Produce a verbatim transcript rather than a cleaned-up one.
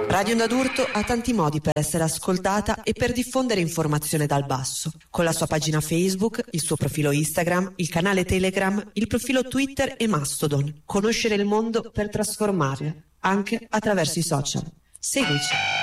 Radio Onda d'Urto ha tanti modi per essere ascoltata e per diffondere informazione dal basso. Con la sua pagina Facebook, il suo profilo Instagram, il canale Telegram, il profilo Twitter e Mastodon. Conoscere il mondo per trasformarlo, anche attraverso i social. Seguici!